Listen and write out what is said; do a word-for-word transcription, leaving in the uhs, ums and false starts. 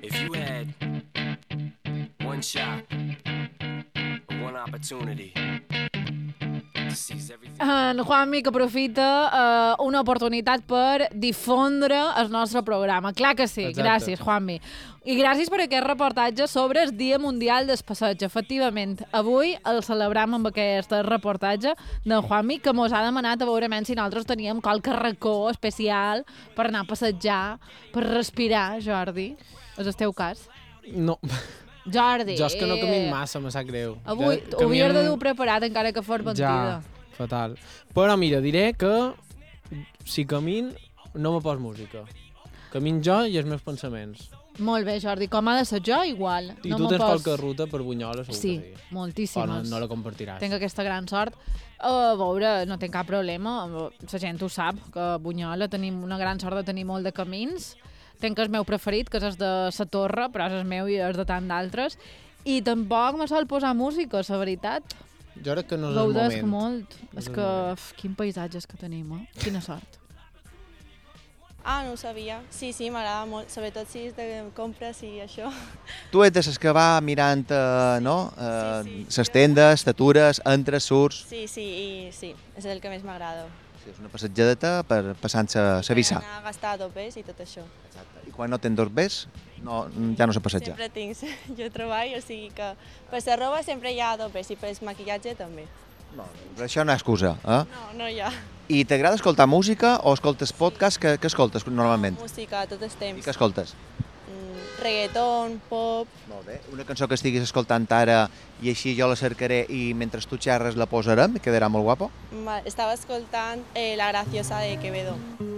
If you had one shot, one opportunity to seize everything. En Juanmi que aprofita uh, una oportunitat per difondre el nostre programa. Clar que sí. Exacte. Gràcies, Juanmi. I gràcies per aquest reportatge sobre el Dia Mundial del Passeig. Efectivament, avui el celebrem amb aquest reportatge de Juanmi, que mos ha demanat a veure si nosaltres teníem qualque racó especial per anar a passejar, per respirar, Jordi. És el teu cas? No, Jordi. jo és que no camino massa, me sap greu. Avui Jo ho hauries camino- de dur preparat encara que fos mentida. Ja, fatal. Però mira, diré que si camin no me pos música. Camin jo i els meus pensaments. Molt bé, Jordi. Com ha de ser jo, igual. I no tu me tens pos... qualque ruta per Bunyola, segur Sí, que sí. moltíssimes. O no, no la compartiràs. Tinc aquesta gran sort. A veure, no tinc cap problema. La gent ho sap, que a Bunyola tenim una gran sort de tenir molt de camins. Tinc el meu preferit, que és el de la Torre, però és el meu i és de tant d'altres. I tampoc me sol posar música, la veritat. Jo crec que no és el Gaudesc moment. molt. No És és el que, moment. uf, quin paisatges que tenim, eh? Quina sort. Ah, no ho sabia. Sí, sí, m'agrada molt, sobretot si és de compres i això. Tu ets de les que va mirant, eh, no? Eh, Sí, sí. les tendes, t'atures, entres, surts... Sí, sí, i sí, és el que més m'agrada. Sí, és una passejadeta per passant-se a vissar. Per anar a gastar dopes i tot això. I quan no tens dorbers, no, ja no se passeja. Sempre tinc, jo treballo, o sigui que per la roba sempre hi ha dopes i per el maquillatge també. No, però això no és excusa, eh? No, no hi ha. I t'agrada escoltar música o escoltes podcast? Què, què escoltes normalment? Música a tot el I temps. què escoltes? Mm, reggaeton, pop... Molt bé. Una cançó que estiguis escoltant ara i així jo la cercaré i mentre tu xerres la posarem, quedarà molt guapo. Ma- Estava escoltant eh, La Graciosa de Quevedo.